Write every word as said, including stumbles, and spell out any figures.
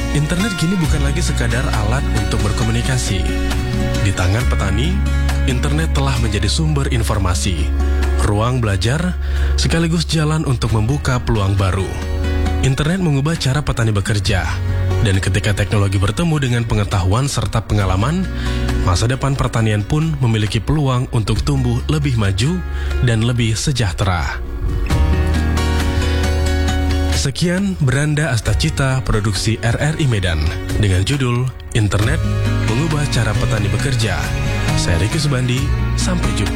Internet kini bukan lagi sekadar alat untuk berkomunikasi. Di tangan petani, internet telah menjadi sumber informasi, ruang belajar, sekaligus jalan untuk membuka peluang baru. Internet mengubah cara petani bekerja, dan ketika teknologi bertemu dengan pengetahuan serta pengalaman, masa depan pertanian pun memiliki peluang untuk tumbuh lebih maju dan lebih sejahtera. Sekian Beranda Astacita produksi R R I Medan dengan judul Internet Mengubah Cara Petani Bekerja. Saya Ricky Subandi, sampai jumpa.